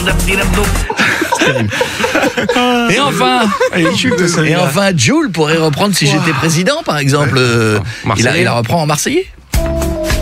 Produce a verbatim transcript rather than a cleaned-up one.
Et enfin, et enfin, Jul pourrait reprendre Si j'étais président, par exemple. Euh, il, a, il la reprend en marseillais.